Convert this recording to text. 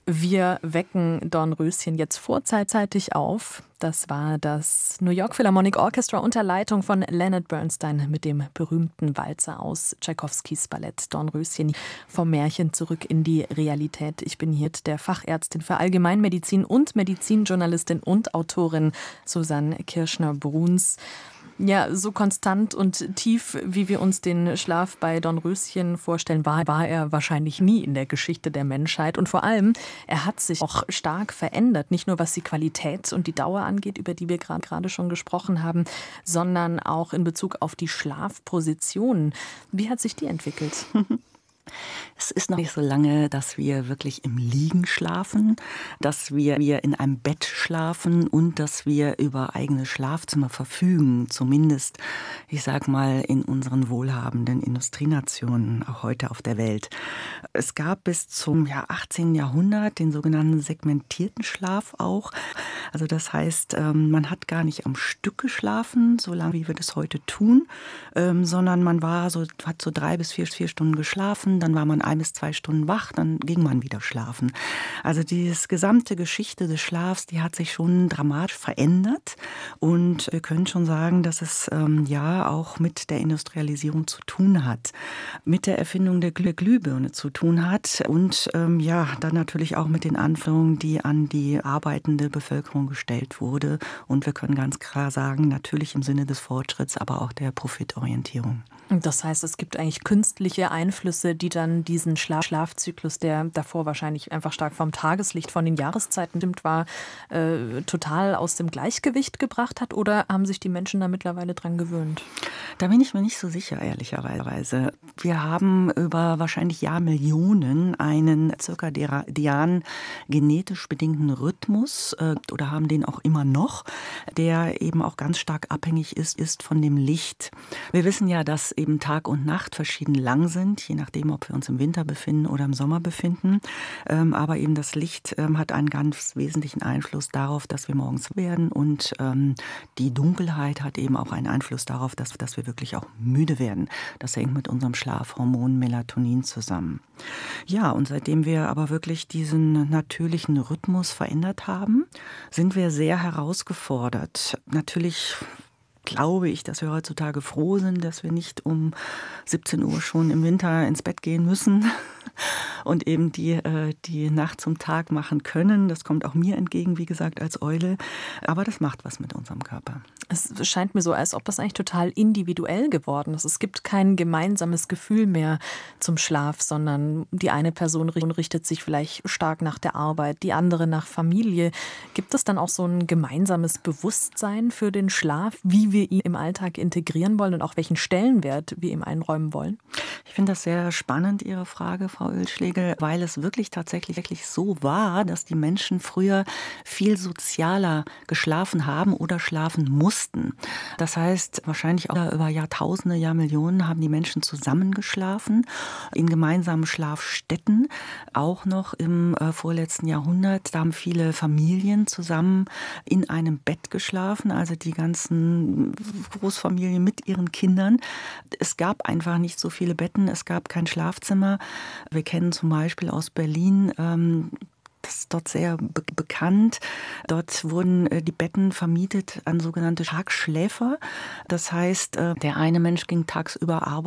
Wir wecken Dornröschen jetzt vorzeitig auf. Das war das New York Philharmonic Orchestra unter Leitung von Leonard Bernstein mit dem berühmten Walzer aus Tschaikowskis Ballett Dornröschen vom Märchen zurück in die Realität. Ich bin hier mit der Fachärztin für Allgemeinmedizin und Medizinjournalistin und Autorin Susanne Kirschner-Bruns. Ja, so konstant und tief, wie wir uns den Schlaf bei Dornröschen vorstellen, war er wahrscheinlich nie in der Geschichte der Menschheit. Und vor allem, er hat sich auch stark verändert. Nicht nur was die Qualität und die Dauer angeht, über die wir gerade schon gesprochen haben, sondern auch in Bezug auf die Schlafpositionen. Wie hat sich die entwickelt? Es ist noch nicht so lange, dass wir wirklich im Liegen schlafen, dass wir in einem Bett schlafen und dass wir über eigene Schlafzimmer verfügen. Zumindest, ich sag mal, in unseren wohlhabenden Industrienationen, auch heute auf der Welt. Es gab bis zum 18. Jahrhundert den sogenannten segmentierten Schlaf auch. Also das heißt, man hat gar nicht am Stück geschlafen, so lange wie wir das heute tun, sondern man hat so 3 bis 4 Stunden geschlafen, dann war man 1 bis 2 Stunden wach, dann ging man wieder schlafen. Also die gesamte Geschichte des Schlafs, die hat sich schon dramatisch verändert und wir können schon sagen, dass es auch mit der Industrialisierung zu tun hat, mit der Erfindung der Glühbirne zu tun hat und dann natürlich auch mit den Anforderungen, die an die arbeitende Bevölkerung gestellt wurde. Und wir können ganz klar sagen, natürlich im Sinne des Fortschritts, aber auch der Profitorientierung. Das heißt, es gibt eigentlich künstliche Einflüsse, die dann diesen Schlafzyklus, der davor wahrscheinlich einfach stark vom Tageslicht, von den Jahreszeiten bestimmt war, total aus dem Gleichgewicht gebracht hat? Oder haben sich die Menschen da mittlerweile dran gewöhnt? Da bin ich mir nicht so sicher, ehrlicherweise. Wir haben über wahrscheinlich Jahrmillionen einen zirkadianen genetisch bedingten Rhythmus oder haben den auch immer noch, der eben auch ganz stark abhängig ist von dem Licht. Wir wissen ja, dass eben Tag und Nacht verschieden lang sind, je nachdem, ob wir uns im Winter befinden oder im Sommer befinden. Aber eben das Licht hat einen ganz wesentlichen Einfluss darauf, dass wir morgens werden und die Dunkelheit hat eben auch einen Einfluss darauf, dass wir wirklich auch müde werden. Das hängt mit unserem Schlafhormon Melatonin zusammen. Ja, und seitdem wir aber wirklich diesen natürlichen Rhythmus verändert haben, sind wir sehr herausgefordert. Natürlich glaube ich, dass wir heutzutage froh sind, dass wir nicht um 17 Uhr schon im Winter ins Bett gehen müssen und eben die Nacht zum Tag machen können. Das kommt auch mir entgegen, wie gesagt, als Eule. Aber das macht was mit unserem Körper. Es scheint mir so, als ob das eigentlich total individuell geworden ist. Es gibt kein gemeinsames Gefühl mehr zum Schlaf, sondern die eine Person richtet sich vielleicht stark nach der Arbeit, die andere nach Familie. Gibt es dann auch so ein gemeinsames Bewusstsein für den Schlaf, wie wir ihn im Alltag integrieren wollen und auch welchen Stellenwert wir ihm einräumen wollen? Ich finde das sehr spannend, Ihre Frage, Frau Oelschlegel, weil es wirklich tatsächlich so war, dass die Menschen früher viel sozialer geschlafen haben oder schlafen mussten. Das heißt, wahrscheinlich auch über Jahrtausende, Jahrmillionen haben die Menschen zusammengeschlafen in gemeinsamen Schlafstätten. Auch noch im vorletzten Jahrhundert, da haben viele Familien zusammen in einem Bett geschlafen, also die ganzen Großfamilien mit ihren Kindern. Es gab einfach nicht so viele Betten, es gab kein Schlafzimmer. Wir kennen zum Beispiel aus Berlin, das ist dort sehr bekannt. Dort wurden die Betten vermietet an sogenannte Tagschläfer. Das heißt, der eine Mensch ging tagsüber arbeiten.